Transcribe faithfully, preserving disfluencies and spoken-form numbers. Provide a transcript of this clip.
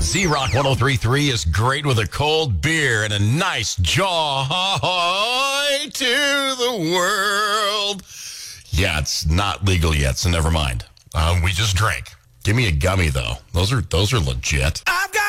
Z-Rock one oh three point three is great with a cold beer and a nice joy to the world. Yeah, it's not legal yet, so never mind. Um, we just drank. Give me a gummy, though. Those are those are legit. I've got